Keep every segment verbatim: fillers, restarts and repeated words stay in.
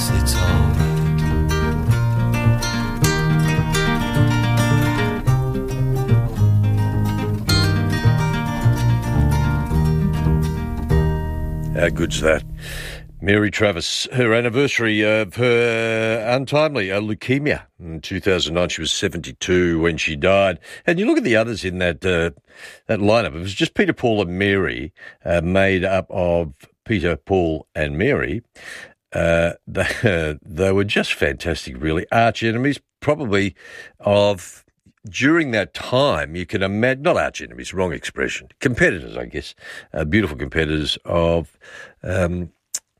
things they told me. How good's that? Mary Travis, her anniversary of her untimely uh, leukemia in two thousand nine. She was seventy-two when she died. And you look at the others in that uh, that lineup. It was just Peter, Paul and Mary, uh, made up of Peter, Paul and Mary. Uh, they, uh, they were just fantastic, really. Arch enemies, probably of... During that time, you can imagine, not arch enemies, wrong expression, competitors, I guess, uh, beautiful competitors of um,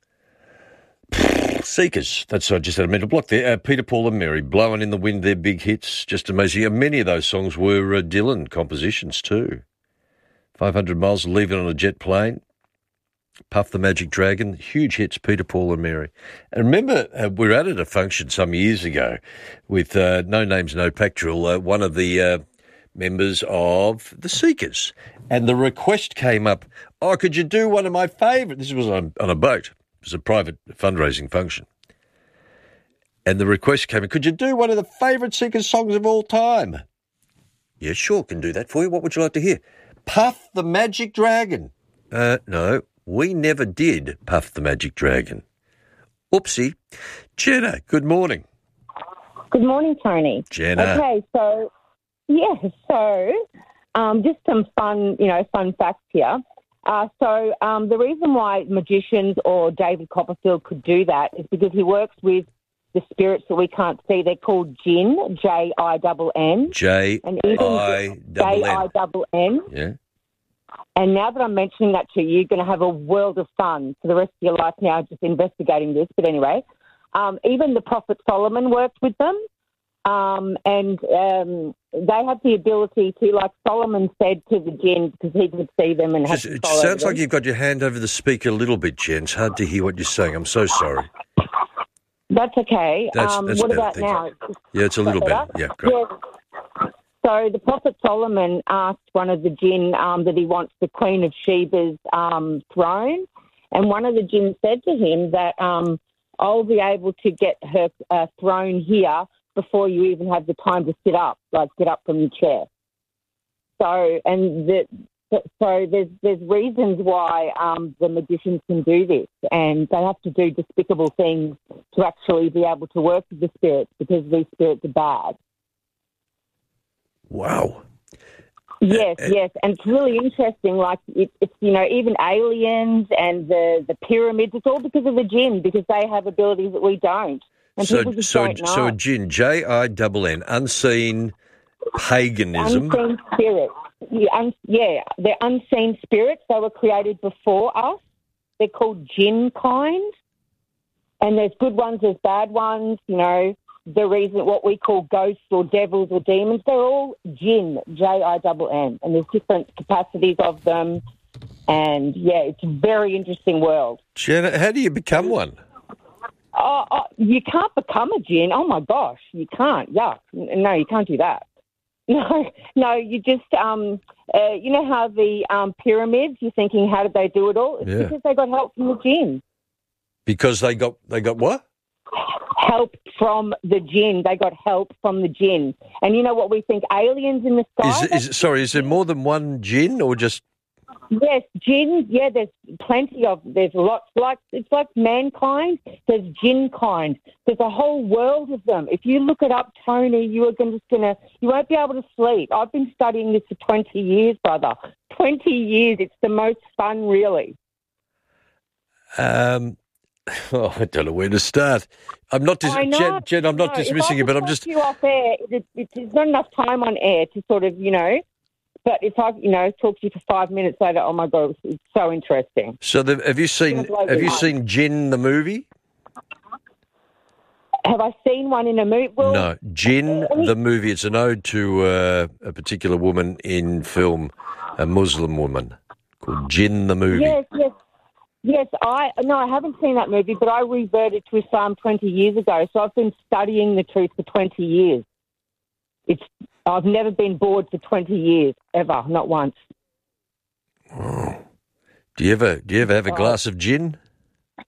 Seekers. That's I just had a mental block there. Uh, Peter, Paul and Mary, Blowing in the Wind, their big hits, just amazing. And many of those songs were uh, Dylan compositions too. five hundred miles, Leaving on a Jet Plane, Puff the Magic Dragon, huge hits, Peter, Paul and Mary. And remember, uh, we were out at a function some years ago with uh, No Names, No Pack Drill, uh, one of the uh, members of the Seekers. And the request came up, oh, could you do one of my favourite? This was on, on a boat. It was a private fundraising function. And the request came in, could you do one of the favourite Seekers songs of all time? Yeah, sure, can do that for you. What would you like to hear? Puff the Magic Dragon. Uh, no. We never did Puff the Magic Dragon. Oopsie. Jenna, good morning. Good morning, Tony. Jenna. Okay, so, yeah, so um, just some fun, you know, fun facts here. Uh, so um, the reason why magicians or David Copperfield could do that is because he works with the spirits that we can't see. They're called Jinn, J I N N. J I N N. J I N N. Yeah. And now that I'm mentioning that to you, you're going to have a world of fun for the rest of your life now just investigating this. But anyway, um, even the Prophet Solomon worked with them. Um, and um, they have the ability to, like Solomon said to the jinn, because he could see them and have Just, it control over sounds them. like you've got your hand over the speaker a little bit, Jen. It's hard to hear what you're saying. I'm so sorry. That's okay. That's, um, that's what better, about thank now? you. Yeah, it's a little better. Yeah, great. Yes. So the Prophet Solomon asked one of the jinn um, that he wants the Queen of Sheba's um, throne, and one of the jinn said to him that um, I'll be able to get her uh, throne here before you even have the time to sit up, like get up from your chair. So, and the, so there's there's reasons why um, the magicians can do this, and they have to do despicable things to actually be able to work with the spirits, because these spirits are bad. Wow. Yes, uh, yes, and it's really interesting. Like it, it's you know even aliens and the the pyramids. It's all because of the jinn, because they have abilities that we don't, and So, people just so, don't know. so a jinn, J I N N, unseen paganism. Unseen spirits. Yeah, un, yeah, they're unseen spirits. They were created before us. They're called jinn kind, and there's good ones, there's bad ones. You know. The reason, what we call ghosts or devils or demons, they're all jinn, J I N N, and there's different capacities of them. And, yeah, it's a very interesting world. Jenna, how do you become one? Oh, oh, you can't become a jinn. Oh, my gosh, you can't. Yuck. No, you can't do that. No, no, you just, um, uh, you know how the um, pyramids, you're thinking, how did they do it all? It's Yeah. because they got help from the jinn. Because they got, they got what? Help from the jinn. They got help from the jinn. And you know what we think, aliens in the sky? Is, is sorry, is there more than one jinn or just... Yes, jinn, yeah, there's plenty of, there's lots, like, it's like mankind, there's jinn kind. There's a whole world of them. If you look it up, Tony, you are gonna, just going to, you won't be able to sleep. I've been studying this for twenty years, brother. twenty years, it's the most fun, really. Um... Oh, I don't know where to start. I'm not, dis- I know, Jen, Jen, I'm not no, dismissing you, but I'm just... If I could talk to you off air, it, it, there's not enough time on air to sort of, you know, but if I, you know, talk to you for five minutes later, oh my God, it's, it's so interesting. So the, have you seen, have you seen Jinn the movie? Have I seen one in a movie? Well, No, Jinn the movie. It's an ode to uh, a particular woman in film, a Muslim woman called Jinn the movie. Yes, yes. Yes, I no, I haven't seen that movie, but I reverted to Islam twenty years ago. So I've been studying the truth for twenty years. It's I've never been bored for twenty years ever, not once. Oh. Do you ever do you ever have a glass of gin?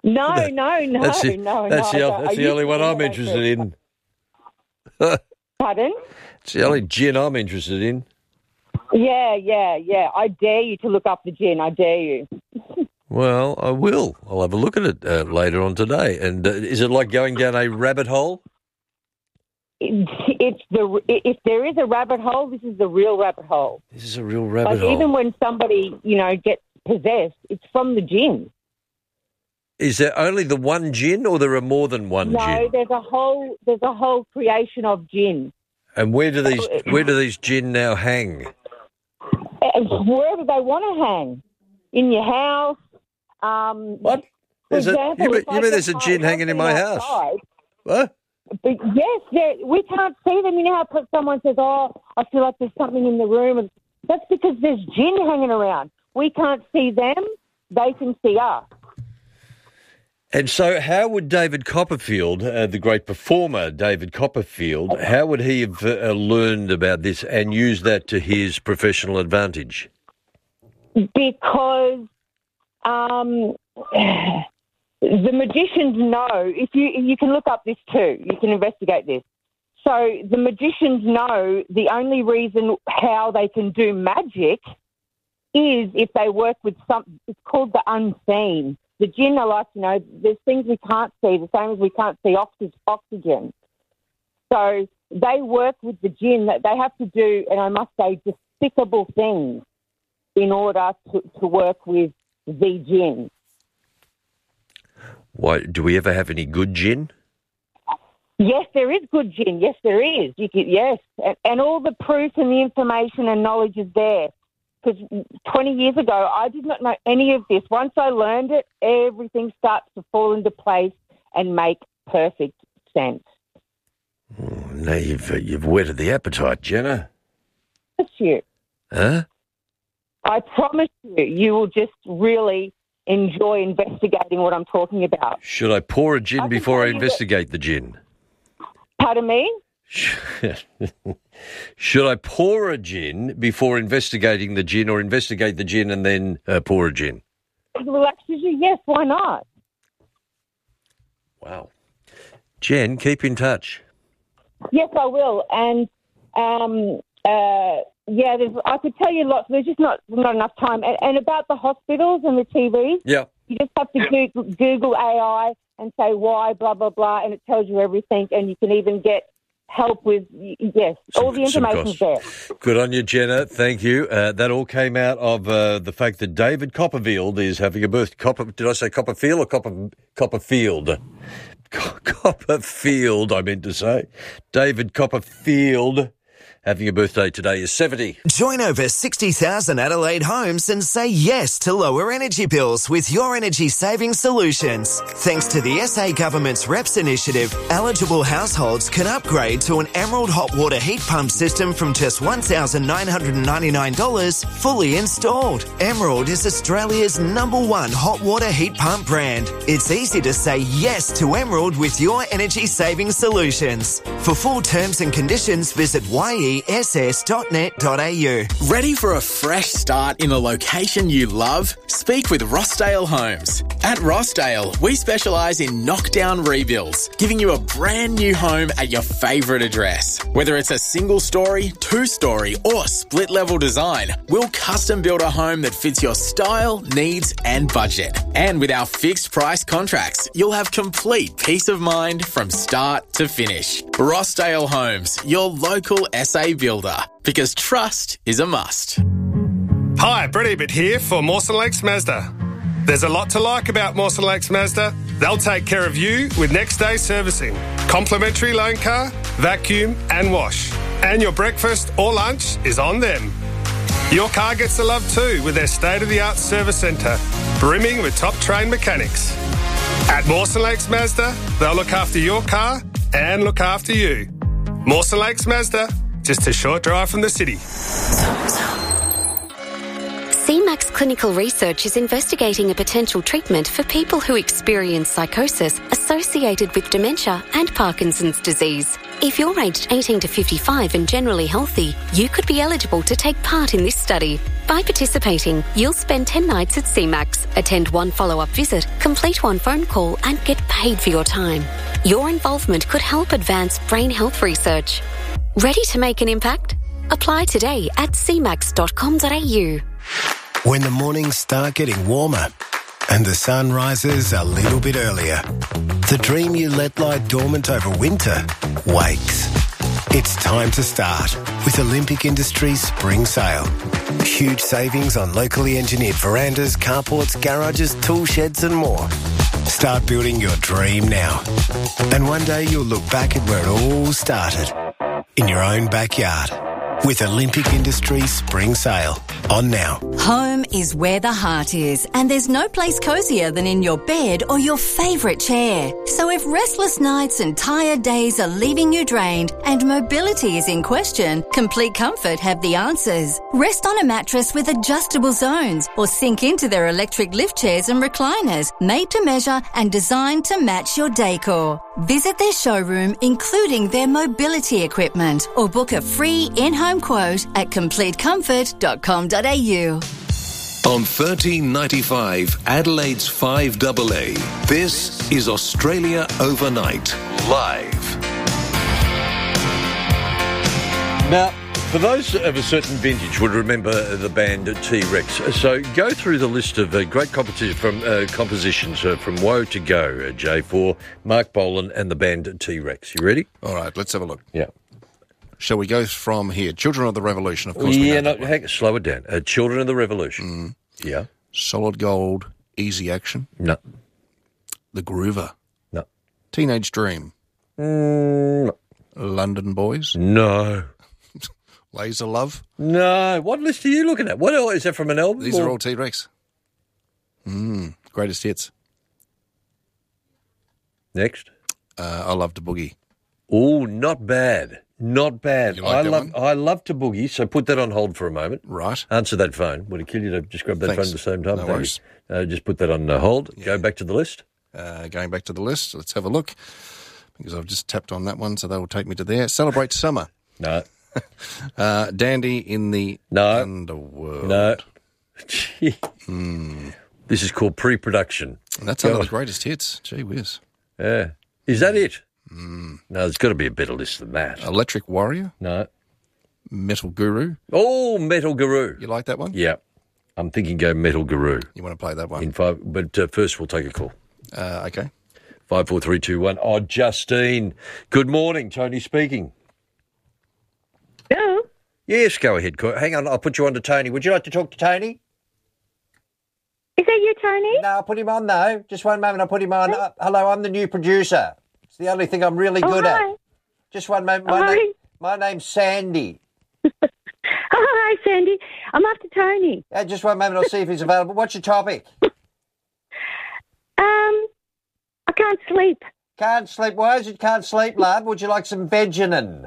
No, no, no, that's the, no, that's no. The, I that's the only one I'm interested in. Pardon? It's the only gin I'm interested in. Yeah, yeah, yeah. I dare you to look up the gin. I dare you. Well, I will. I'll have a look at it uh, later on today. And uh, is it like going down a rabbit hole? It's, it's the if there is a rabbit hole, this is the real rabbit hole. This is a real rabbit like hole. Even when somebody, you know, gets possessed, it's from the gin. Is there only the one gin, or there are more than one no, gin? No, there's a whole there's a whole creation of gin. And where do these where do these gin now hang? Wherever they want to hang, in your house. Um, what? Is example, it, you mean, you mean there's a find gin hanging in my house? Outside, what? But yes, we can't see them. You know how someone says, "Oh, I feel like there's something in the room." That's because there's gin hanging around. We can't see them; they can see us. And so, how would David Copperfield, uh, the great performer David Copperfield, how would he have uh, learned about this and used that to his professional advantage? Because um, the magicians know. If you you can look up this too, you can investigate this. So the magicians know the only reason how they can do magic is if they work with something. It's called the unseen. The jinn are like, you know, there's things we can't see, the same as we can't see oxygen. So they work with the jinn that they have to do, and I must say, despicable things in order to, to work with the jinn. Why, do we ever have any good gin? Yes, there is good gin. Yes, there is. You can, yes, and, and all the proof and the information and knowledge is there. Because twenty years ago, I did not know any of this. Once I learned it, everything starts to fall into place and make perfect sense. Oh, now you've uh, you've whetted the appetite, Jenna. Yes, you. Huh? I promise you, you will just really enjoy investigating what I'm talking about. Should I pour a gin I before I that- investigate the gin? Pardon me? Should I pour a gin before investigating the gin, or investigate the gin and then uh, pour a gin? Relaxes you? Yes, why not? Wow. Jen, keep in touch. Yes, I will. And, um, uh, yeah, there's, I could tell you lots. There's just not not enough time. And, and about the hospitals and the T Vs, Yeah. you just have to Yeah. Google, Google A I and say why, blah, blah, blah, and it tells you everything. And you can even get help with, yes, Some- all the some information's there. Good on you, Jenna. Thank you. Uh, that all came out of uh, the fact that David Copperfield is having a birthday. Copper, did I say Copperfield or Copper, Copperfield? Co- Copperfield, I meant to say. David Copperfield having a birthday today is seventy. Join over sixty thousand Adelaide homes and say yes to lower energy bills with your energy saving solutions. Thanks to the S A Government's R E P S initiative, eligible households can upgrade to an Emerald hot water heat pump system from just one thousand nine hundred ninety-nine dollars fully installed. Emerald is Australia's number one hot water heat pump brand. It's easy to say yes to Emerald with your energy saving solutions. For full terms and conditions, visit y e s s dot net dot a u. Ready for a fresh start in a location you love? Speak with Rossdale Homes. At Rossdale, we specialise in knockdown rebuilds, giving you a brand new home at your favourite address. Whether it's a single story, two story or split level design, we'll custom build a home that fits your style, needs and budget. And with our fixed price contracts, you'll have complete peace of mind from start to finish. Rossdale Homes, your local S A builder, because trust is a must. Hi, Brett Ebert here for Mawson Lakes Mazda. There's a lot to like about Mawson Lakes Mazda. They'll take care of you with next day servicing, complimentary loan car, vacuum and wash. And your breakfast or lunch is on them. Your car gets the love too with their state-of-the-art service centre, brimming with top-trained mechanics. At Mawson Lakes Mazda, they'll look after your car and look after you. Mawson Lakes Mazda, just a short drive from the city. C MAX Clinical Research is investigating a potential treatment for people who experience psychosis associated with dementia and Parkinson's disease. If you're aged eighteen to fifty-five and generally healthy, you could be eligible to take part in this study. By participating, you'll spend ten nights at C MAX, attend one follow-up visit, complete one phone call and get paid for your time. Your involvement could help advance brain health research. Ready to make an impact? Apply today at c max dot com dot a u. When the mornings start getting warmer and the sun rises a little bit earlier, the dream you let lie dormant over winter wakes. It's time to start with Olympic Industries Spring Sale. Huge savings on locally engineered verandas, carports, garages, tool sheds and more. Start building your dream now. And one day you'll look back at where it all started, in your own backyard. With Olympic Industries Spring Sale. On now. Home is where the heart is, and there's no place cosier than in your bed or your favourite chair. So if restless nights and tired days are leaving you drained and mobility is in question, Complete Comfort have the answers. Rest on a mattress with adjustable zones or sink into their electric lift chairs and recliners, made to measure and designed to match your decor. Visit their showroom, including their mobility equipment, or book a free in-home quote at complete comfort dot com dot a u. On thirteen ninety-five, Adelaide's five A A, this is Australia Overnight, live. Now, for those of a certain vintage would remember the band T-Rex. So go through the list of uh, great competition from uh, compositions uh, from Woe to Go, uh, J four, Mark Bolan and the band T-Rex. You ready? All right, let's have a look. Yeah. Shall we go from here? Children of the Revolution, of course. Yeah, we no, hang, slow it down. Uh, Children of the Revolution. Mm. Yeah. Solid Gold, Easy Action. No. The Groover. No. Teenage Dream. Mm, no. London Boys. No. Laser Love. No. What list are you looking at? What else? Is that from an album? These or? are all T-Rex. Mm, greatest hits. Next. Uh, I Love to Boogie. Oh, not bad. Not bad. You like I that love one? I love to boogie, so put that on hold for a moment. Right. Answer that phone. Would it kill you to just grab that Thanks. phone at the same time? No Thank worries. you. Uh, just put that on uh, hold. Yeah. Go back to the list. Uh, going back to the list, let's have a look, because I've just tapped on that one, so that will take me to there. Celebrate Summer. No. uh, Dandy in the No. Underworld. No. mm. This is called pre-production. That's Go one of on. the greatest hits. Gee whiz. Yeah. Is that it? Mm. No, there's got to be a better list than that. Electric Warrior. No. Metal Guru. Oh, Metal Guru. You like that one? Yeah. I'm thinking go Metal Guru. You want to play that one? In five, but uh, first we'll take a call. Uh, okay. Five, four, three, two, one. Oh, Justine. Good morning. Tony speaking. Hello? Yes, go ahead. Co- Hang on, I'll put you on to Tony. Would you like to talk to Tony? Is that you, Tony? No, I'll put him on, though. Just one moment, I'll put him on. Uh, hello, I'm the new producer. It's the only thing I'm really Oh, good hi. at. Just one moment. Oh, My, hi. name, my name's Sandy. Oh, hi, Sandy. I'm after Tony. Uh, just one moment, I'll see if he's available. What's your topic? Um, I can't sleep. Can't sleep. Why is it can't sleep, love? Would you like some Vegenin?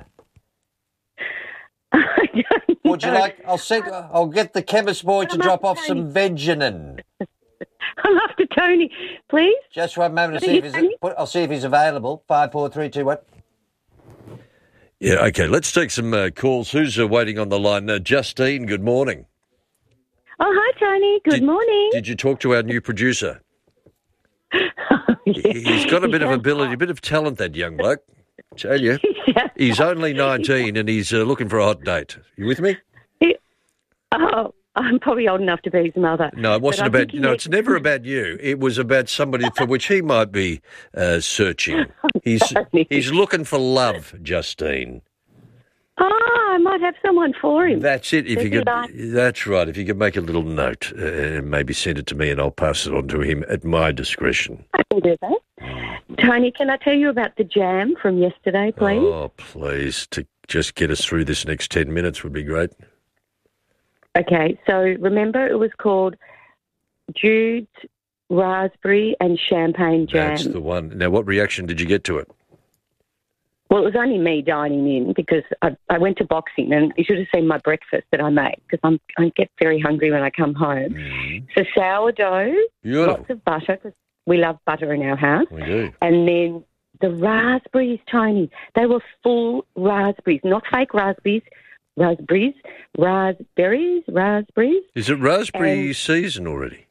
I don't Would you know. like... I'll send, I'll get the chemist boy to I'm drop after off some Vegenin. I'm after Tony, please. Just one moment, I'll Are see, you if Tony? he's, put- I'll see if he's available. Five, four, three, two, one. Yeah, okay, let's take some uh, calls. Who's uh, waiting on the line? Uh, Justine, good morning. Oh, hi, Tony. Good Did- morning. Did you talk to our new producer? Yeah. He's got a bit of Yeah. ability, a bit of talent, that young bloke. Tell you. Yeah. He's only nineteen and he's uh, looking for a hot date. You with me? Oh, I'm probably old enough to be his mother. No, it wasn't But I about... think No, he it's never about you. It was about somebody for which he might be uh, searching. He's he's looking for love, Justine. Oh, I might have someone for him. That's it. If Does you he could, like- that's right. If you could make a little note uh, and maybe send it to me, and I'll pass it on to him at my discretion. I can do that. Tony, can I tell you about the jam from yesterday, please? Oh, please, to just get us through this next ten minutes would be great. Okay, so remember it was called Jude's Raspberry and Champagne Jam. That's the one. Now, what reaction did you get to it? Well, it was only me dining in because I, I went to boxing, and you should have seen my breakfast that I made because I'm I get very hungry when I come home. Mm. So sourdough, Beautiful. lots of butter because we love butter in our house, We do. and then the raspberries, Tony. They were full raspberries, not fake raspberries, raspberries, raspberries, raspberries. Is it raspberry And- season already?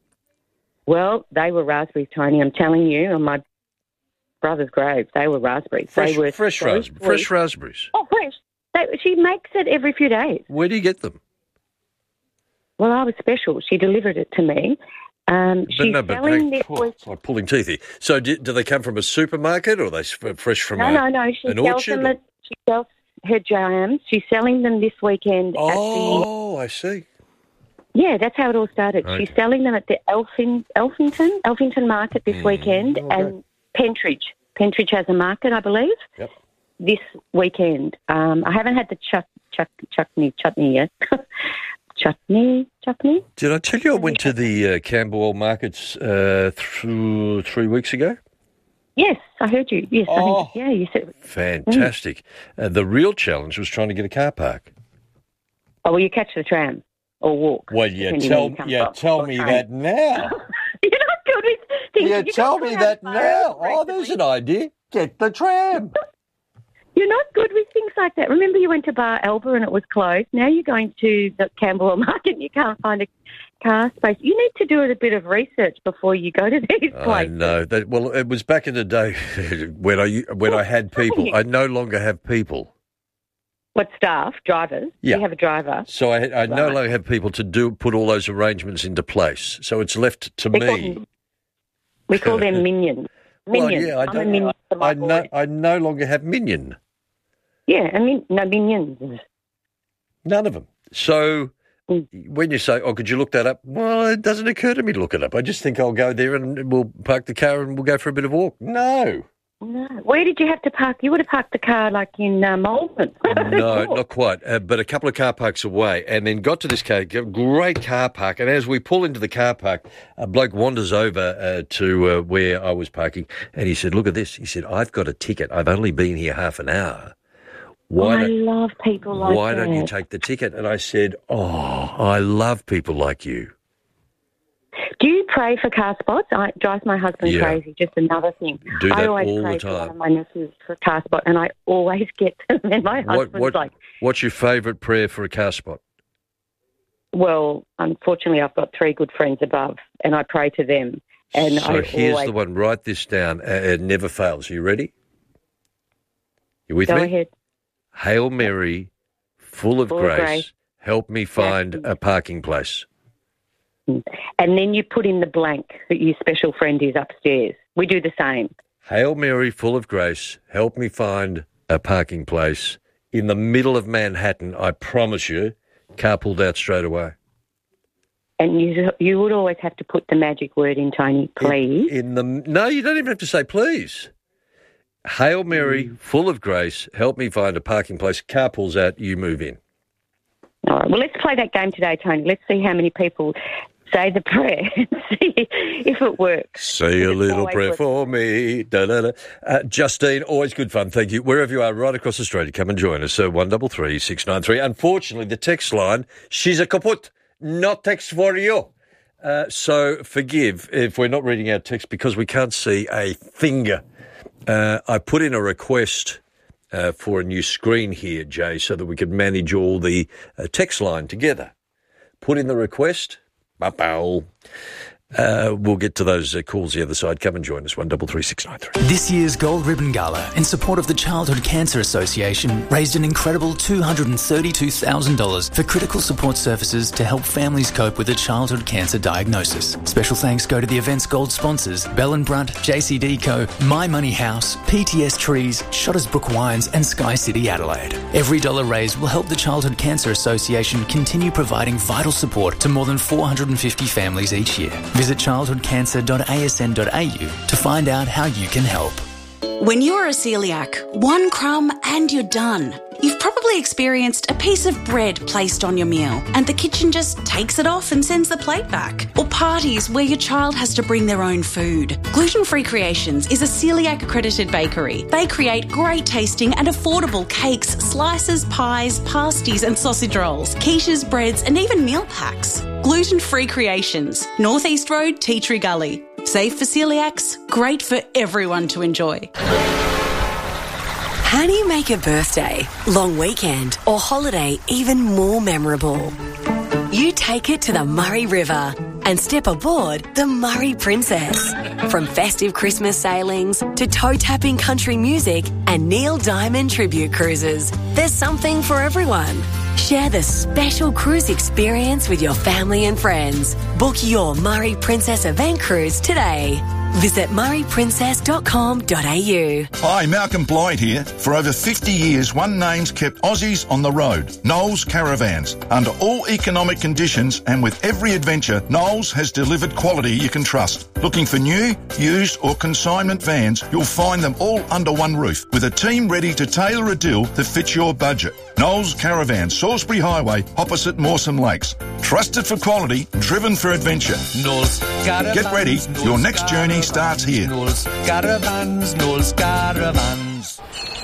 Well, they were raspberries, Tony. I'm telling you, on my brother's grave, they were raspberries. Fresh, they were fresh, so ras- sweet. fresh raspberries. Oh, fresh. They, she makes it every few days. Where do you get them? Well, I was special. She delivered it to me. Um, But she's no, but selling hang- this oh, week. it's like pulling teeth here. So do, do they come from a supermarket or are they s- fresh from No, a, no, no. She an sells orchard? them. At, she sells her jams. She's selling them this weekend. Oh, I see. At the, yeah, that's how it all started. Okay. She's selling them at the Elfin, Elfington, Elfington Market this Mm, weekend, okay. and Pentridge. Pentridge has a market, I believe. Yep. This weekend. Um, I haven't had the chuck, chuck, chutney, chutney yet. chutney, chutney. Did I tell you I went to the uh, Camberwell markets uh, through three weeks ago? Yes, I heard you. Yes, I Oh. think, yeah, you said. Fantastic. Uh, the real challenge was trying to get a car park. Oh, well, you catch the tram or walk. Well, yeah, depending tell, where you come yeah, from, tell or me train. that now. You're not good with things. Yeah, You tell got me to that have now. fun Oh, there's recently. an idea. Get the tram. You're not good with things like that. Remember you went to Bar Alba and it was closed. Now you're going to the Camberwell Market and you can't find a car space. You need to do a bit of research before you go to these I places. know. That, well, it was back in the day when I when I had people. I no longer have people. What, staff, drivers? Yeah. You have a driver. So I, I no Right. longer have people to do put all those arrangements into place. So it's left to We call me. them, we call them minions. Well, Minions. yeah, I I'm a don't. minion for my I no, boys. I no longer have minion. Yeah, I mean, no, minions. None of them. So Mm. when you say, "Oh, could you look that up?" Well, it doesn't occur to me to look it up. I just think I'll go there and we'll park the car and we'll go for a bit of walk. No, No. Where did you have to park? You would have parked the car like in uh, Malvern. no, not quite. Uh, but a couple of car parks away, and then got to this car, great car park. And as we pull into the car park, a bloke wanders over uh, to uh, where I was parking, and he said, "Look at this." He said, "I've got a ticket. I've only been here half an hour. Why I don't, love people like why that. don't you take the ticket?" And I said, "Oh, I love people like you." Do you pray for car spots? I, it drives my husband Yeah. crazy. Just another thing. Do I that always all pray the for one time. of my nephews for a car spot, and I always get them. And my What, husband's what, like, what's your favourite prayer for a car spot? well, unfortunately, I've got three good friends above, and I pray to them. And so I here's always the one. Write this down. Uh, it never fails. Are you ready? You with go me? ahead. Hail Mary, full of Full of grace, grace. help me find a parking place. And then you put in the blank that your special friend is upstairs. We do the same. Hail Mary, full of grace, help me find a parking place in the middle of Manhattan. I promise you, car pulled out straight away. And you you would always have to put the magic word in, Tony, please. In, in the no, you don't even have to say please. Hail Mary, Mm. full of grace, help me find a parking place. Car pulls out, you move in. All right. Well, let's play that game today, Tony. Let's see how many people say the prayer and see if it works. Say a It's little always prayer works. for me. Da, da, da. Uh, Justine, always good fun. Thank you. Wherever you are, right across Australia, come and join us. So one double three six nine three. Unfortunately, the text line, she's a kaput. Not text for you. Uh, so forgive if we're not reading our text because we can't see a finger. Uh, I put in a request uh, for a new screen here, Jay, so that we could manage all the uh, text line together. Put in the request. Ba-bow. Uh, we'll get to those uh, calls the other side. Come and join us, one double three six nine three. This year's Gold Ribbon Gala, in support of the Childhood Cancer Association, raised an incredible two hundred thirty-two thousand dollars for critical support services to help families cope with a childhood cancer diagnosis. Special thanks go to the event's gold sponsors, Bell and Brunt, J C D Co, My Money House, P T S Trees, Shottersbrook Wines and Sky City Adelaide. Every dollar raised will help the Childhood Cancer Association continue providing vital support to more than four hundred fifty families each year. Visit childhood cancer dot a s n dot a u to find out how you can help. When you are a celiac, one crumb and you're done. You've probably experienced a piece of bread placed on your meal and the kitchen just takes it off and sends the plate back. Or parties where your child has to bring their own food. Gluten Free Creations is a celiac accredited bakery. They create great tasting and affordable cakes, slices, pies, pasties and sausage rolls, quiches, breads and even meal packs. Gluten Free Creations, North East Road, Tea Tree Gully. Safe for celiacs, great for everyone to enjoy. How do you make a birthday, long weekend or holiday even more memorable? You take it to the Murray River and step aboard the Murray Princess. From festive Christmas sailings to toe-tapping country music and Neil Diamond tribute cruises, there's something for everyone. Share the special cruise experience with your family and friends. Book your Murray Princess event cruise today. Visit murray princess dot com dot a u. Hi, Malcolm Blythe here. For over fifty years, one name's kept Aussies on the road. Knowles Caravans. Under all economic conditions and with every adventure, Knowles has delivered quality you can trust. Looking for new, used or consignment vans, you'll find them all under one roof with a team ready to tailor a deal that fits your budget. Knowles Caravans, Salisbury Highway, opposite Morecambe Lakes. Trusted for quality, driven for adventure. Knowles Caravans. Get ready, your next journey starts here. Knowles Caravans, Knowles Caravans.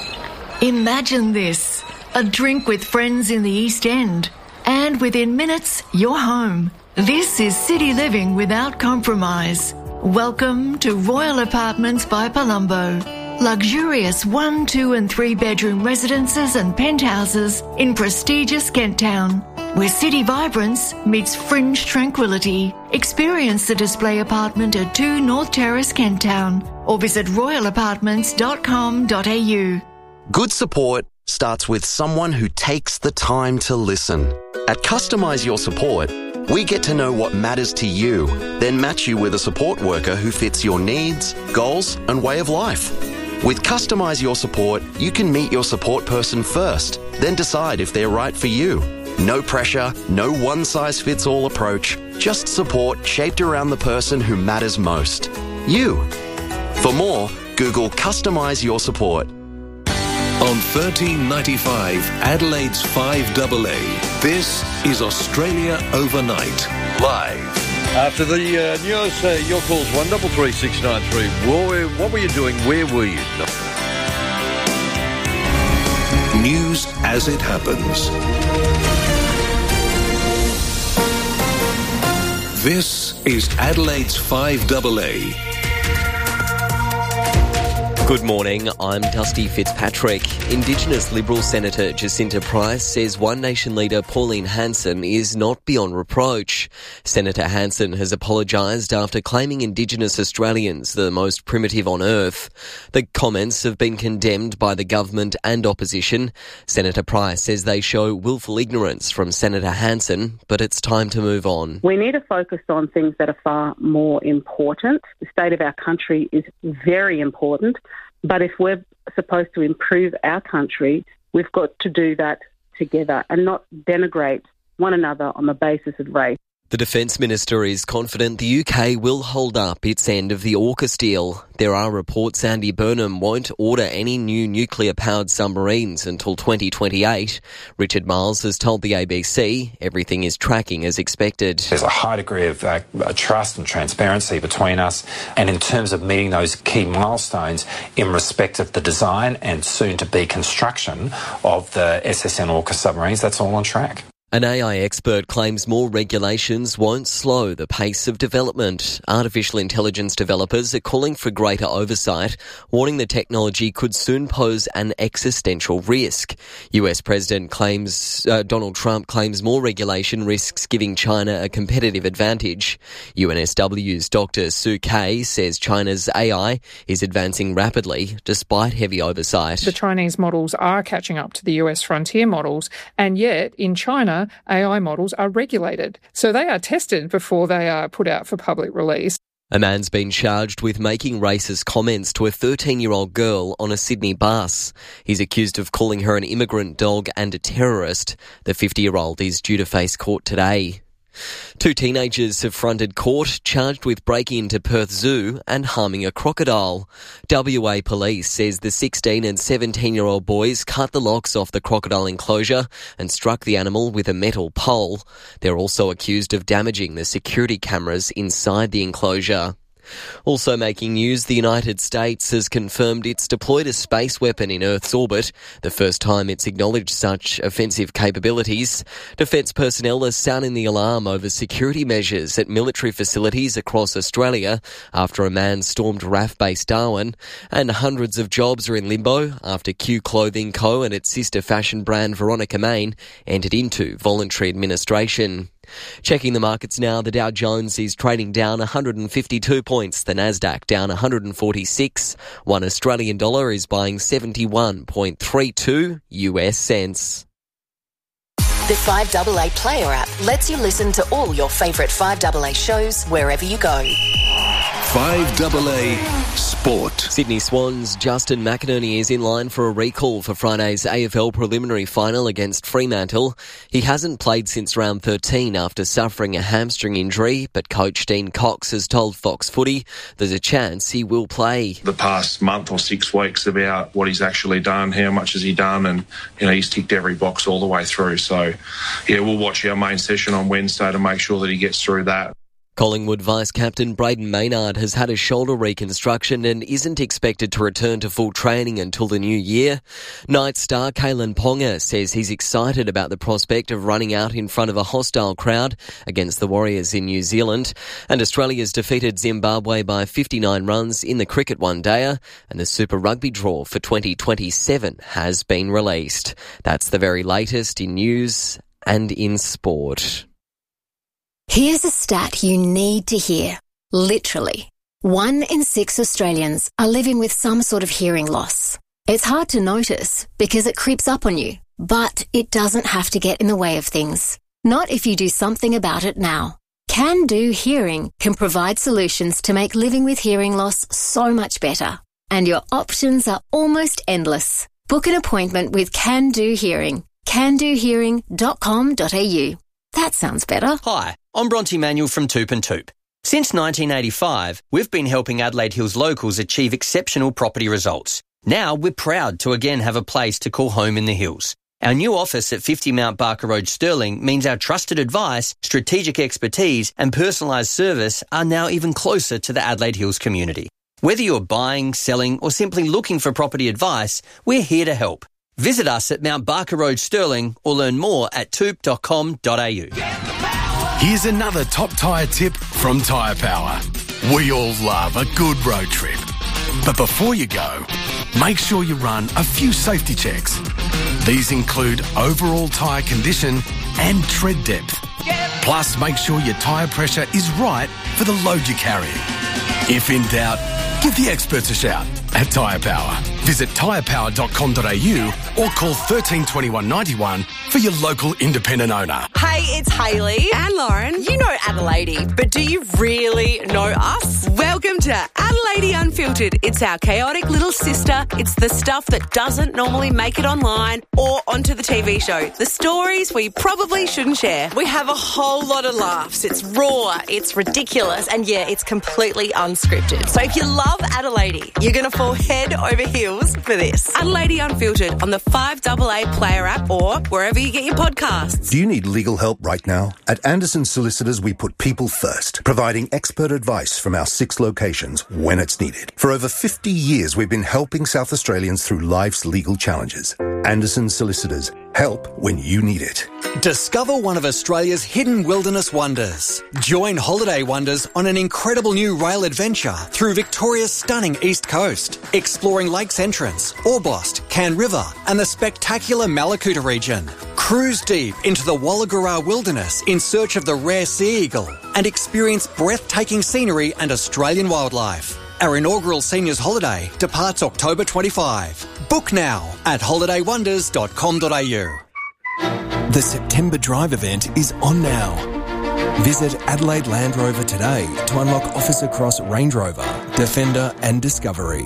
Imagine this, a drink with friends in the East End, and within minutes, you're home. This is city living without compromise. Welcome to Royal Apartments by Palumbo. Luxurious one, two and three bedroom residences and penthouses in prestigious Kent Town, where city vibrance meets fringe tranquility. Experience the display apartment at two North Terrace, Kent Town, or visit royal apartments dot com dot a u. Good support starts with someone who takes the time to listen. At Customise Your Support, we get to know what matters to you, then match you with a support worker who fits your needs, goals, and way of life. With Customise Your Support, you can meet your support person first, then decide if they're right for you. No pressure, no one-size-fits-all approach, just support shaped around the person who matters most. You. For more, Google Customise Your Support. On thirteen ninety-five, Adelaide's five A A, this is Australia Overnight, live. After the uh, news, uh, your call's one three three six nine three. What, what were you doing? Where were you? No. News as it happens. This is Adelaide's five A A. Good morning, I'm Dusty Fitzpatrick. Indigenous Liberal Senator Jacinta Price says One Nation leader Pauline Hanson is not beyond reproach. Senator Hanson has apologised after claiming Indigenous Australians are the most primitive on earth. The comments have been condemned by the government and opposition. Senator Price says they show willful ignorance from Senator Hanson, but it's time to move on. We need to focus on things that are far more important. The state of our country is very important. But if we're supposed to improve our country, we've got to do that together and not denigrate one another on the basis of race. The Defence Minister is confident the U K will hold up its end of the AUKUS deal. There are reports Andy Burnham won't order any new nuclear-powered submarines until twenty twenty-eight. Richard Miles has told the A B C everything is tracking as expected. There's a high degree of uh, trust and transparency between us, and in terms of meeting those key milestones in respect of the design and soon-to-be construction of the S S N AUKUS submarines, that's all on track. An A I expert claims more regulations won't slow the pace of development. Artificial intelligence developers are calling for greater oversight, warning the technology could soon pose an existential risk. U S President claims uh, Donald Trump claims more regulation risks giving China a competitive advantage. U N S W's Doctor Sue Kay says China's A I is advancing rapidly despite heavy oversight. The Chinese models are catching up to the U S frontier models, and yet in China, A I models are regulated, so they are tested before they are put out for public release. A man's been charged with making racist comments to a thirteen-year-old girl on a Sydney bus. He's accused of calling her an immigrant dog and a terrorist. The fifty-year-old is due to face court today. Two teenagers have fronted court charged with breaking into Perth Zoo and harming a crocodile. W A Police says the sixteen and seventeen-year-old boys cut the locks off the crocodile enclosure and struck the animal with a metal pole. They're also accused of damaging the security cameras inside the enclosure. Also making news, the United States has confirmed it's deployed a space weapon in Earth's orbit, the first time it's acknowledged such offensive capabilities. Defence personnel are sounding the alarm over security measures at military facilities across Australia after a man stormed R A F Base Darwin, and hundreds of jobs are in limbo after Q Clothing Co and its sister fashion brand Veronica Main entered into voluntary administration. Checking the markets now, the Dow Jones is trading down one hundred fifty-two points, the Nasdaq down one hundred forty-six. One Australian dollar is buying seventy-one point three two U S cents. The five A A Player app lets you listen to all your favourite five A A shows wherever you go. five A A Sport. Sydney Swans' Justin McInerney is in line for a recall for Friday's A F L preliminary final against Fremantle. He hasn't played since round thirteen after suffering a hamstring injury, but coach Dean Cox has told Fox Footy there's a chance he will play. The past month or six weeks about what he's actually done, how much has he done, and you know he's ticked every box all the way through. So, yeah, we'll watch our main session on Wednesday to make sure that he gets through that. Collingwood vice-captain Braden Maynard has had a shoulder reconstruction and isn't expected to return to full training until the new year. Knights star Kalen Ponga says he's excited about the prospect of running out in front of a hostile crowd against the Warriors in New Zealand. And Australia's defeated Zimbabwe by fifty-nine runs in the cricket one-dayer, and the Super Rugby draw for twenty twenty-seven has been released. That's the very latest in news and in sport. Here's a stat you need to hear. Literally, one in six Australians are living with some sort of hearing loss. It's hard to notice because it creeps up on you, but it doesn't have to get in the way of things. Not if you do something about it now. Can Do Hearing can provide solutions to make living with hearing loss so much better. And your options are almost endless. Book an appointment with Can Do Hearing. can do hearing dot com dot a u. That sounds better. Hi, I'm Bronte Manuel from Toop and Toop. Since nineteen eighty-five, we've been helping Adelaide Hills locals achieve exceptional property results. Now we're proud to again have a place to call home in the hills. Our new office at fifty Mount Barker Road, Stirling, means our trusted advice, strategic expertise and personalised service are now even closer to the Adelaide Hills community. Whether you're buying, selling or simply looking for property advice, we're here to help. Visit us at Mount Barker Road, Stirling, or learn more at toop dot com dot a u. Here's another top tyre tip from Tyre Power. We all love a good road trip. But before you go, make sure you run a few safety checks. These include overall tyre condition and tread depth. Plus, make sure your tyre pressure is right for the load you're carrying. If in doubt, give the experts a shout at Tyre Power. Visit tyre power dot com dot a u or call thirteen twenty-one ninety-one for your local independent owner. Hey, it's Hayley and Lauren. You know Adelaide, but do you really know us? Welcome to Adelaide Unfiltered. It's our chaotic little sister. It's the stuff that doesn't normally make it online or onto the T V show. The stories we probably shouldn't share. We have a whole lot of laughs. It's raw, it's ridiculous, and yeah, it's completely unscripted. So if you love Adelaide, you're going to fall head over heels for this. Adelaide Unfiltered on the five A A Player app or wherever you get your podcasts. Do you need legal help right now? At Anderson Solicitors, we put people first, providing expert advice from our six locations when it's needed. For over fifty years, we've been helping South Australians through life's legal challenges. Anderson Solicitors. Help when you need it. Discover one of Australia's hidden wilderness wonders. Join Holiday Wonders on an incredible new rail adventure through Victoria's stunning east coast, exploring Lakes Entrance, Orbost, Can River and the spectacular Malakuta region. Cruise deep into the Wallagura wilderness in search of the rare sea eagle and experience breathtaking scenery and Australian wildlife. Our inaugural seniors holiday departs October twenty-fifth. Book now at holiday wonders dot com dot a u. The September Drive event is on now. Visit Adelaide Land Rover today to unlock offers across Range Rover, Defender and Discovery.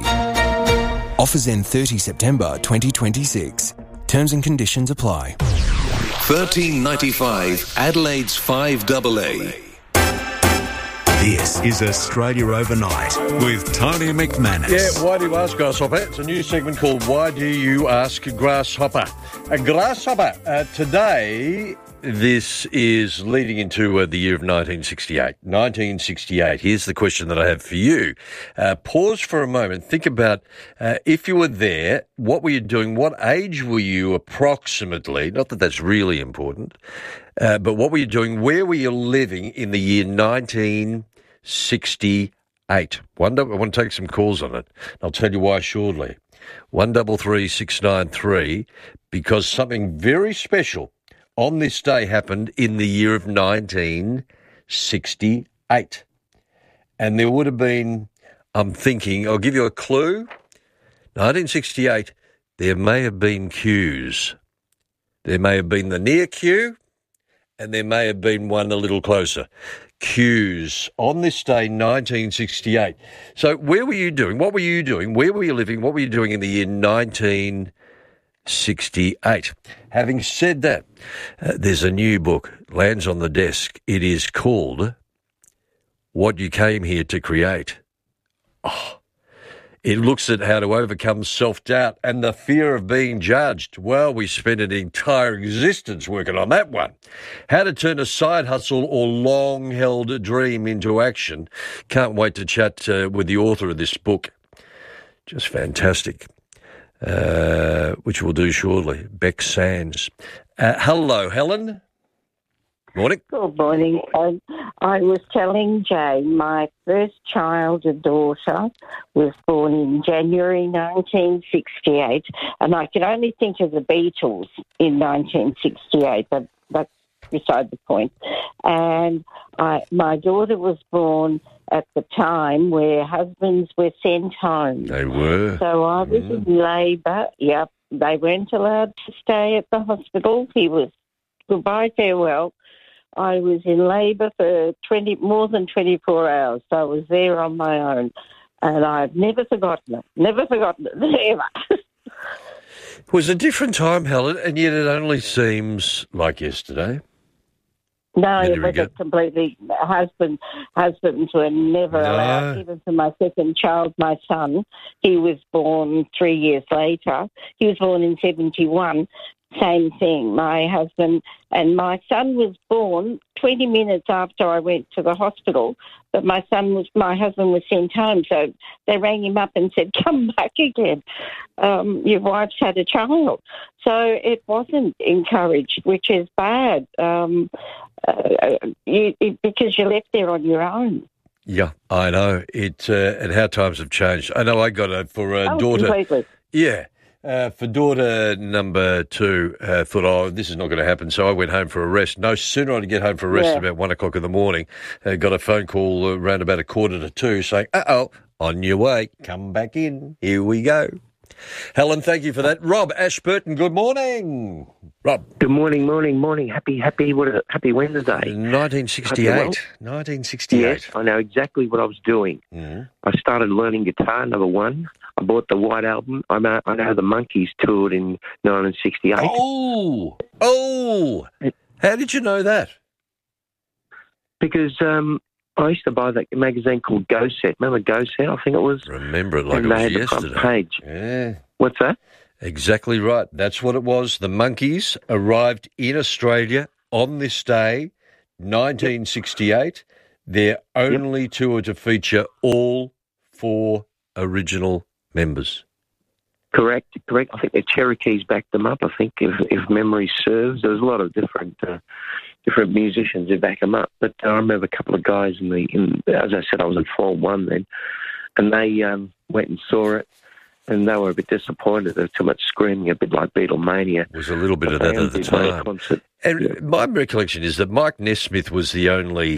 Offers end thirtieth September twenty twenty-six. Terms and conditions apply. thirteen ninety-five Adelaide's five A A. This is Australia Overnight with Tony McManus. Yeah, Why Do You Ask Grasshopper? It's a new segment called Why Do You Ask Grasshopper? A grasshopper uh, today this is leading into uh, the year of nineteen sixty-eight. nineteen sixty-eight. Here's the question that I have for you. Uh, pause for a moment. Think about uh, if you were there, what were you doing? What age were you approximately? Not that that's really important, uh, but what were you doing? Where were you living in the year nineteen sixty-eight? Wonder, I want to take some calls on it. I'll tell you why shortly. One double three six nine three, because something very special on this day happened in the year of nineteen sixty-eight. And there would have been, I'm thinking, I'll give you a clue. nineteen sixty-eight, there may have been queues. There may have been the near queue, and there may have been one a little closer. Queues on this day, nineteen sixty-eight. So where were you doing? What were you doing? Where were you living? What were you doing in the year nineteen sixty-eight? Having said that, uh, there's a new book, lands on the desk. It is called What You Came Here to Create. Oh, it looks at how to overcome self-doubt and the fear of being judged. Well, we spent an entire existence working on that one. How to turn a side hustle or long-held dream into action. Can't wait to chat uh, with the author of this book. Just fantastic. Uh, which we'll do shortly. Beck Sands. Uh, hello, Helen. Morning. Good morning. Um, I was telling Jay my first child, a daughter, was born in January nineteen sixty-eight, and I can only think of the Beatles in nineteen sixty-eight, but that's beside the point. And I, my daughter was born at the time where husbands were sent home. They were. So I was mm. in labour. Yep, they weren't allowed to stay at the hospital. He was goodbye, farewell. I was in labour for twenty more than twenty-four hours, so I was there on my own. And I've never forgotten it. Never forgotten it, ever. It was a different time, Helen, and yet it only seems like yesterday. No, it was a completely... Husband, husbands were never No. allowed. Even for my second child, my son, he was born three years later. He was born in seventy-one. Same thing. My husband and my son was born twenty minutes after I went to the hospital, but my son was, my husband was sent home. So they rang him up and said, come back again. Um, your wife's had a child. So it wasn't encouraged, which is bad, um, uh, you, it, because you're left there on your own. Yeah, I know. It uh, and how times have changed. I know I got it for a Oh, daughter. completely. Yeah. Uh, for daughter number two, uh, thought, oh, this is not going to happen. So I went home for a rest. No sooner did I get home for a rest Yeah. about one o'clock in the morning, uh, got a phone call uh, around about a quarter to two saying, uh-oh, on your way, come back in. Here we go. Helen, thank you for that. Rob Ashburton, good morning. Rob. Good morning, morning, morning. Happy, happy, what? A, happy Wednesday. nineteen sixty-eight. Well. nineteen sixty-eight. Yes, I know exactly what I was doing. Mm-hmm. I started learning guitar, number one. I bought the White Album. I know, I know the Monkees toured in nineteen sixty-eight. Oh, oh. How did you know that? Because um, I used to buy that magazine called Go Set. Remember Go Set, I think it was? Remember it like and it they was had yesterday. the front page. Yeah. What's that? Exactly right. That's what it was. The Monkees arrived in Australia on this day, nineteen sixty-eight. Their only yep. tour to feature all four original members. Correct, correct. I think the Cherokees backed them up, I think, if, if memory serves. There's a lot of different uh, different musicians who back them up. But I remember a couple of guys in the, in, as I said, I was in Form one then, and they um, went and saw it, and they were a bit disappointed. There was too much screaming, a bit like Beatlemania. There was a little bit of that at the time. Concert. And yeah. my recollection is that Mike Nesmith was the only...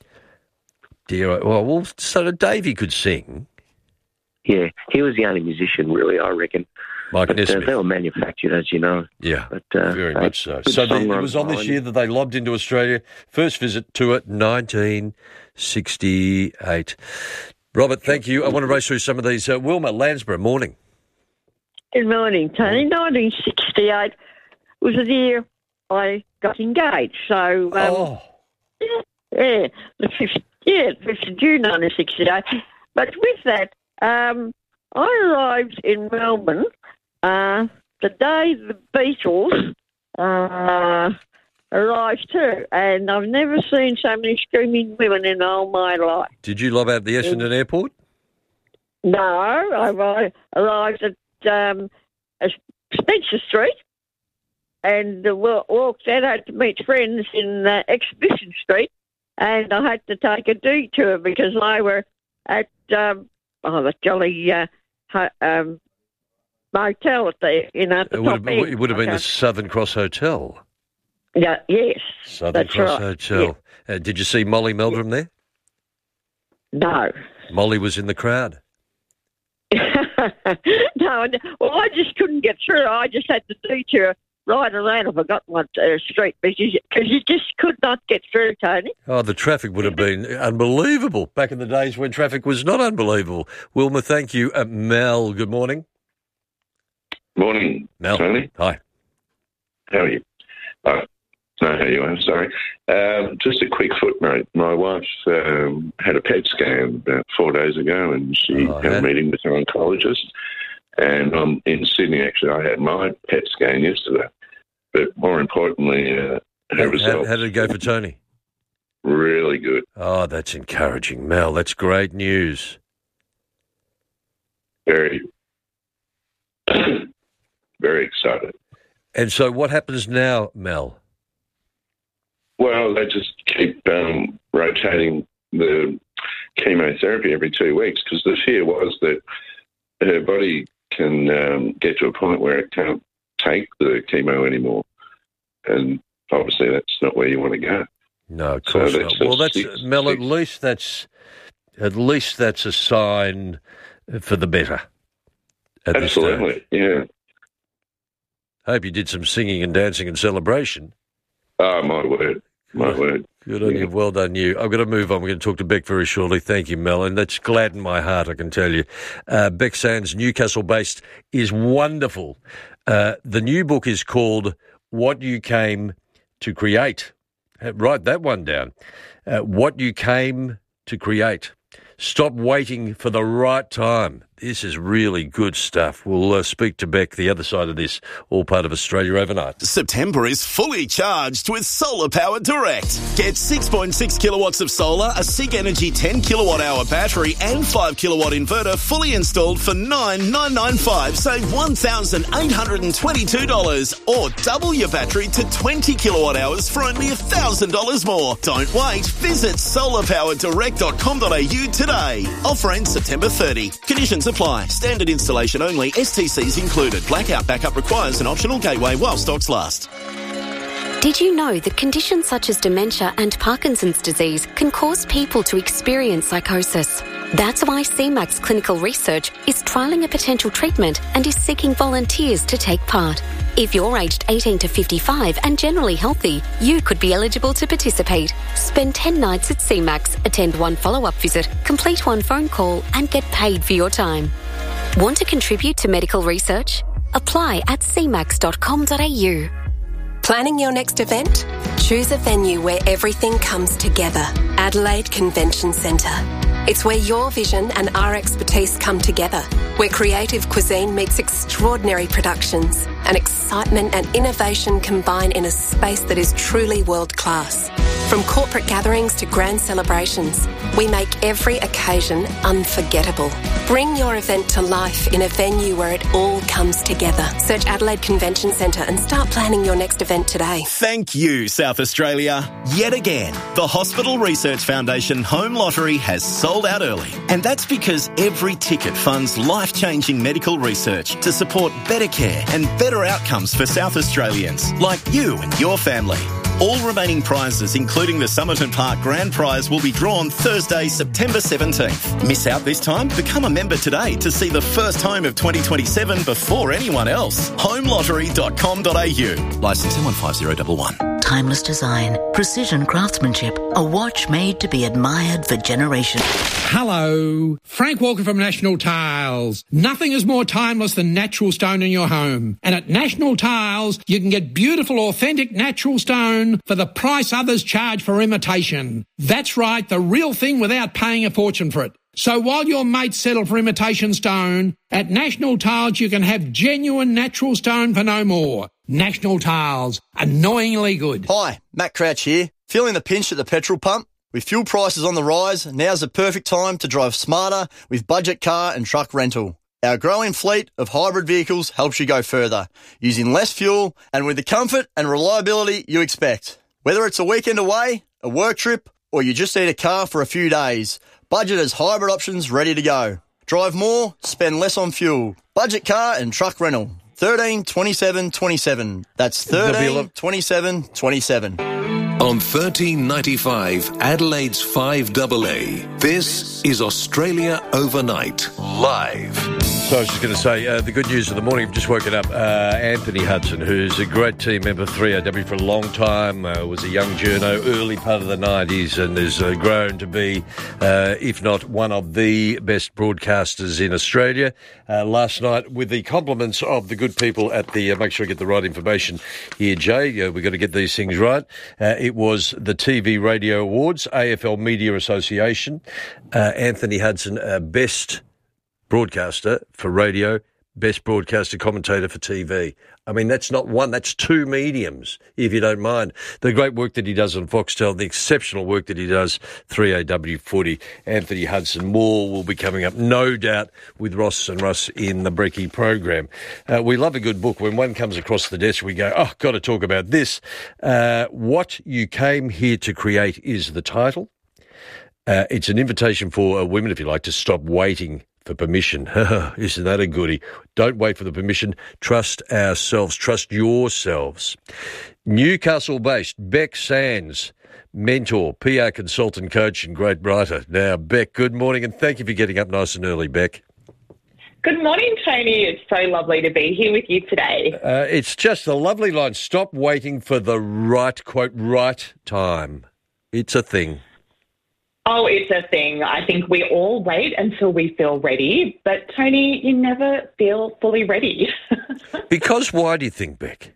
Dear, well, well, so that Davey could sing. Yeah, he was the only musician, really, I reckon. Mike but, Nesmith. Uh, they were manufactured, as you know. Yeah, but, uh, very uh, much so. So the, it was on this year that they lobbed into Australia. First visit to it, nineteen sixty-eight. Robert, thank you. I want to race through some of these. Uh, Wilma, Landsborough, morning. Good morning, Tony. nineteen sixty-eight was the year I got engaged. So, um, oh. yeah, yeah, the fifth, yeah, fifth of June nineteen sixty-eight. But with that, um, I arrived in Melbourne uh, the day the Beatles uh, arrived too, and I've never seen so many screaming women in all my life. Did you lob out the Essendon mm. Airport? No, I arrived at um, Spencer Street and uh, walked out, had to meet friends in uh, Exhibition Street, and I had to take a detour because they were at um, oh, the jolly uh, um, motel at the, you know, at the it top would have, end. It would have been okay. the Southern Cross Hotel. Yeah, yes. Southern that's Cross right. Hotel. Yeah. Uh, did you see Molly Meldrum there? No. Molly was in the crowd. No, well, I just couldn't get through. I just had to detour right around. I forgot what uh, street, because you, you just could not get through, Tony. Oh, the traffic would have been unbelievable back in the days when traffic was not unbelievable. Wilma, thank you. Uh, Mel, good morning. Morning, Mel. Tony. Hi. How are you? Oh, no, how you are, sorry. Um, just a quick footnote. My wife um, had a P E T scan about four days ago, and she oh, had yeah. a meeting with her oncologist. And I'm in Sydney, actually. I had my P E T scan yesterday. But more importantly, uh, her how, results. How did it go for Tony? Really good. Oh, that's encouraging, Mel. That's great news. Very, very excited. And so what happens now, Mel? Well, they just keep um, rotating the chemotherapy every two weeks because the fear was that her body can um, get to a point where it can't take the chemo anymore. And obviously that's not where you want to go. No, of course so not. Well, that's, six, Mel, six. at least that's, at least that's a sign for the better. At Absolutely, yeah. Hope you did some singing and dancing and celebration. Oh, my word. My good, word. Good on yeah. you. Well done, you. I'm going to move on. We're going to talk to Beck very shortly. Thank you, Mel. And that's gladdened my heart, I can tell you. Uh, Beck Sands, Newcastle-based, is wonderful. Uh, the new book is called What You Came to Create. Uh, write that one down. Uh, What You Came to Create. Stop waiting for the right time. This is really good stuff. We'll uh, speak to Beck the other side of this, all part of Australia Overnight. September is fully charged with Solar Power Direct. Get six point six kilowatts of solar, a SIG Energy ten kilowatt hour battery and five kilowatt inverter fully installed for nine thousand nine hundred ninety-five dollars. Save one thousand eight hundred twenty-two dollars or double your battery to twenty kilowatt hours for only one thousand dollars more. Don't wait. Visit solar power direct dot com dot a u today. Offer ends September thirtieth. Conditions apply. Standard installation only. S T Cs included. Blackout backup requires an optional gateway while stocks last. Did you know that conditions such as dementia and Parkinson's disease can cause people to experience psychosis? That's why C MAX Clinical Research is trialling a potential treatment and is seeking volunteers to take part. If you're aged eighteen to fifty-five and generally healthy, you could be eligible to participate. Spend ten nights at C MAX, attend one follow-up visit, complete one phone call and get paid for your time. Want to contribute to medical research? Apply at c max dot com dot a u. Planning your next event? Choose a venue where everything comes together. Adelaide Convention Centre. It's where your vision and our expertise come together, where creative cuisine meets extraordinary productions and excitement and innovation combine in a space that is truly world-class. From corporate gatherings to grand celebrations, we make every occasion unforgettable. Bring your event to life in a venue where it all comes together. Search Adelaide Convention Centre and start planning your next event today. Thank you, South Australia. Yet again, the Hospital Research Foundation Home Lottery has sold out early. And that's because every ticket funds life-changing medical research to support better care and better outcomes for South Australians, like you and your family. All remaining prizes, including the Somerton Park Grand Prize, will be drawn Thursday, September seventeenth. Miss out this time? Become a member today to see the first home of twenty twenty-seven before anyone else. home lottery dot com dot a u. Licence M one five zero one one. Timeless design, precision craftsmanship, a watch made to be admired for generations. Hello, Frank Walker from National Tiles. Nothing is more timeless than natural stone in your home. And at National Tiles, you can get beautiful, authentic natural stone for the price others charge for imitation. That's right, the real thing without paying a fortune for it. So while your mates settle for imitation stone, at National Tiles you can have genuine natural stone for no more. National Tiles. Annoyingly good. Hi, Matt Crouch here. Feeling the pinch at the petrol pump? With fuel prices on the rise, now's the perfect time to drive smarter with budget car and truck rental. Our growing fleet of hybrid vehicles helps you go further, using less fuel and with the comfort and reliability you expect. Whether it's a weekend away, a work trip, or you just need a car for a few days, Budget has hybrid options ready to go. Drive more, spend less on fuel. Budget car and truck rental. thirteen twenty-seven twenty-seven. That's thirteen twenty-seven twenty-seven. On thirteen ninety-five, Adelaide's five double A, this is Australia Overnight, live. So I was just going to say, uh, the good news of the morning, I've just woken up, uh, Anthony Hudson, who's a great team member for three A W for a long time, uh, was a young journo, early part of the nineties, and has uh, grown to be, uh, if not one of the best broadcasters in Australia. Uh, last night, with the compliments of the good people at the, uh, make sure I get the right information here, Jay, uh, we've got to get these things right. Uh, it was the T V Radio Awards, A F L Media Association. Uh, Anthony Hudson, uh, best broadcaster for radio, best broadcaster commentator for T V. I mean, that's not one, that's two mediums, if you don't mind. The great work that he does on Foxtel, the exceptional work that he does, three A W footy. Anthony Hudson, more will be coming up, no doubt, with Ross and Russ in the Brecky program. Uh, we love a good book. When one comes across the desk, we go, oh, got to talk about this. Uh, What You Came Here to Create is the title. Uh, it's an invitation for uh, women, if you like, to stop waiting for permission. Isn't that a goodie? Don't wait for the permission. Trust ourselves. Trust yourselves. Newcastle-based Beck Sands, mentor, P R consultant, coach and great writer. Now, Beck, good morning and thank you for getting up nice and early, Beck. Good morning, Tony. It's so lovely to be here with you today. Uh, it's just a lovely line. Stop waiting for the right, quote, right time. It's a thing. Oh, it's a thing. I think we all wait until we feel ready, but Tony, you never feel fully ready. Because why do you think, Beck?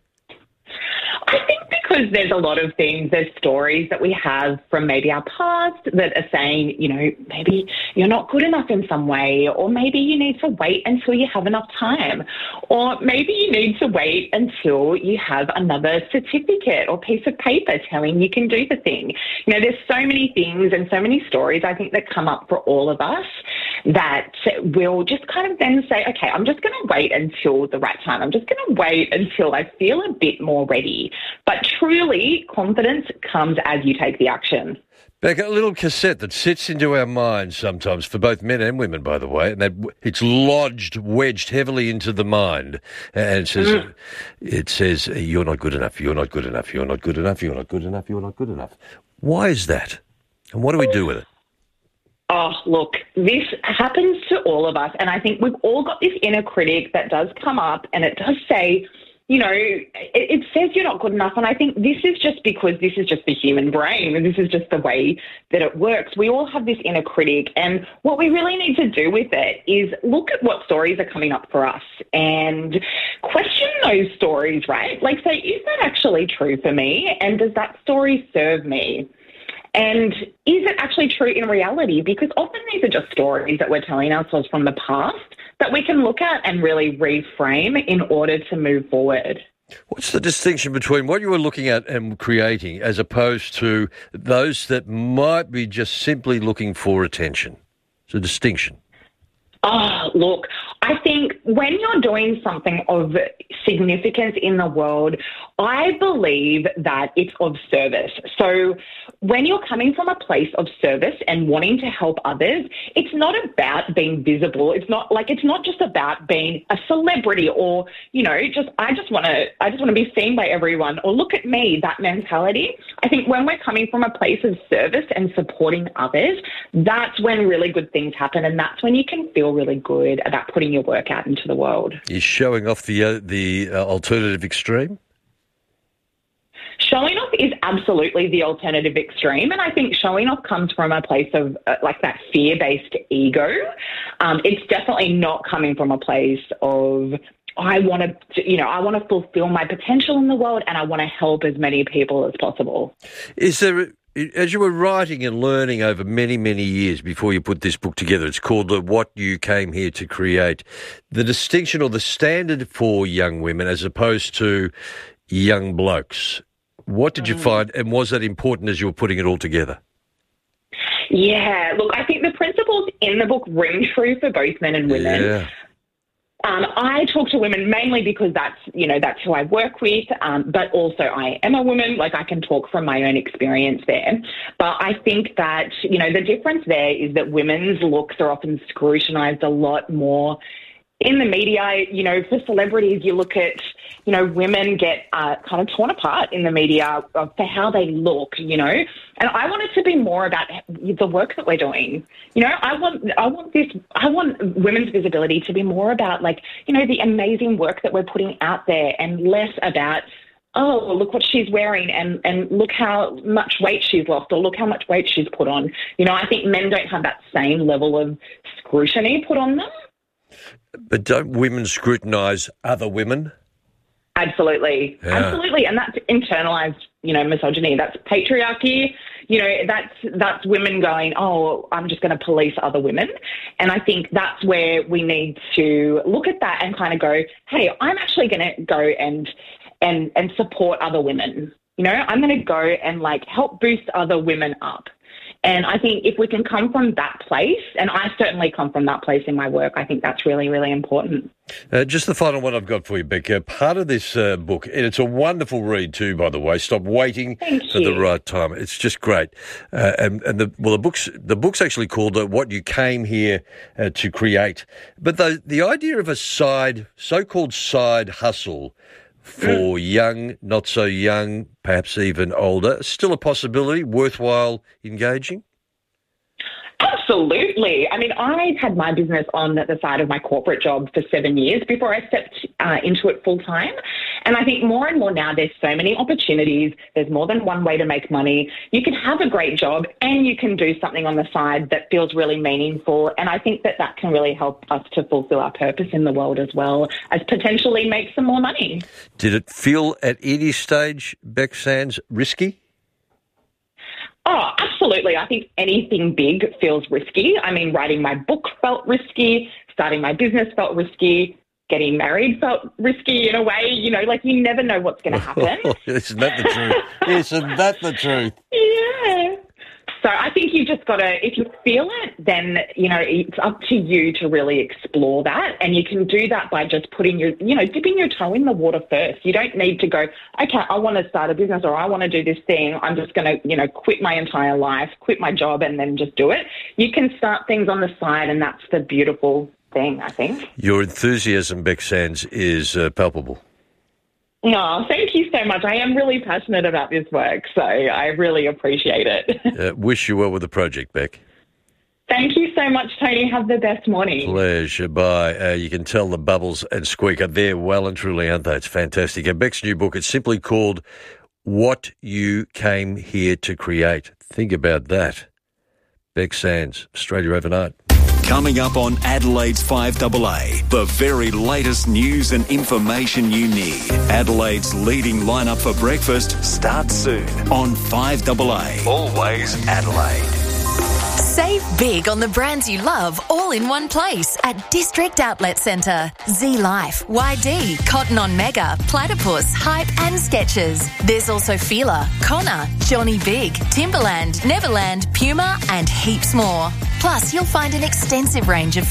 I think because there's a lot of things, there's stories that we have from maybe our past that are saying, you know, maybe you're not good enough in some way, or maybe you need to wait until you have enough time, or maybe you need to wait until you have another certificate or piece of paper telling you can do the thing. You know, there's so many things and so many stories, I think, that come up for all of us that will just kind of then say, okay, I'm just going to wait until the right time. I'm just going to wait until I feel a bit more ready. But truly, confidence comes as you take the action. Beck, a little cassette that sits into our minds sometimes, for both men and women, by the way, and that it's lodged, wedged heavily into the mind, and it says, mm. it says, you're not good enough, you're not good enough, you're not good enough, you're not good enough, you're not good enough. Why is that? And what do we do with it? Oh, look, this happens to all of us, and I think we've all got this inner critic that does come up, and it does say, you know, it, it says you're not good enough, and I think this is just because this is just the human brain, and this is just the way that it works. We all have this inner critic, and what we really need to do with it is look at what stories are coming up for us and question those stories, right? Like, say, is that actually true for me, and does that story serve me? And is it actually true in reality? Because often these are just stories that we're telling ourselves from the past that we can look at and really reframe in order to move forward. What's the distinction between what you were looking at and creating as opposed to those that might be just simply looking for attention? It's a distinction. Oh, look, I think when you're doing something of significance in the world, I believe that it's of service. So when you're coming from a place of service and wanting to help others, it's not about being visible. It's not like, it's not just about being a celebrity or, you know, just, I just want to, I just want to be seen by everyone or look at me, that mentality. I think when we're coming from a place of service and supporting others, that's when really good things happen. And that's when you can feel really good about putting your work out into the world. Is showing off the uh, the uh, alternative extreme? Showing off is absolutely the alternative extreme, and I think showing off comes from a place of uh, like that fear-based ego. Um, it's definitely not coming from a place of I want to, you know, I want to fulfill my potential in the world, and I want to help as many people as possible. Is there as you were writing and learning over many, many years before you put this book together, it's called the What You Came Here to Create, the distinction or the standard for young women as opposed to young blokes. What did you find, and was that important as you were putting it all together? Yeah, look, I think the principles in the book ring true for both men and women. Yeah. Um, I talk to women mainly because that's, you know, that's who I work with, um, but also I am a woman, like I can talk from my own experience there. But I think that, you know, the difference there is that women's looks are often scrutinised a lot more in the media. You know, for celebrities, you look at, you know, women get uh, kind of torn apart in the media for how they look, you know. And I want it to be more about the work that we're doing. You know, I want I want this I want women's visibility to be more about, like, you know, the amazing work that we're putting out there, and less about, oh, look what she's wearing and, and look how much weight she's lost, or look how much weight she's put on. You know, I think men don't have that same level of scrutiny put on them. But don't women scrutinise other women? Absolutely. Yeah. Absolutely. And that's internalised, you know, misogyny. That's patriarchy. You know, that's that's women going, oh, I'm just going to police other women. And I think that's where we need to look at that and kind of go, hey, I'm actually going to go and and and support other women. You know, I'm going to go and, like, help boost other women up. And I think if we can come from that place, and I certainly come from that place in my work, I think that's really, really important. Uh, just the final one I've got for you, Becca. Part of this uh, book, and it's a wonderful read too, by the way. Stop waiting Thank for you. the right time. It's just great. Uh, and and the, well, the book's the book's actually called uh, "What You Came Here uh, to Create." But the the idea of a side, so-called side hustle for mm. young, not so young, perhaps even older, still a possibility, worthwhile engaging? Absolutely. I mean, I had my business on the side of my corporate job for seven years before I stepped uh, into it full time. And I think more and more now there's so many opportunities. There's more than one way to make money. You can have a great job and you can do something on the side that feels really meaningful. And I think that that can really help us to fulfill our purpose in the world, as well as potentially make some more money. Did it feel at any stage, Beck Sands, risky? Oh, absolutely. I think anything big feels risky. I mean, writing my book felt risky. Starting my business felt risky. Getting married felt risky in a way. You know, like, you never know what's going to happen. Isn't that the truth? Isn't that the truth? Yeah. So I think you just got to, if you feel it, then, you know, it's up to you to really explore that. And you can do that by just putting your, you know, dipping your toe in the water first. You don't need to go, okay, I want to start a business, or I want to do this thing. I'm just going to, you know, quit my entire life, quit my job, and then just do it. You can start things on the side, and that's the beautiful thing, I think. Your enthusiasm, Beck Sands, is uh, palpable. No, thank you so much. I am really passionate about this work, so I really appreciate it. uh, wish you well with the project, Beck. Thank you so much, Tony. Have the best morning. Pleasure. Bye. Uh, you can tell the bubbles and squeak are there well and truly, aren't they? It's fantastic. And Beck's new book, it's simply called What You Came Here to Create. Think about that. Beck Sands, Australia Overnight. Coming up on Adelaide's five A A, the very latest news and information you need. Adelaide's leading lineup for breakfast starts soon on five A A. Always Adelaide. Save big on the brands you love all in one place at District Outlet Centre. Z Life, Y D, Cotton On Mega, Platypus, Hype and Skechers. There's also Fila, Connor, Johnny Big, Timberland, Neverland, Puma and heaps more. Plus, you'll find an extensive range of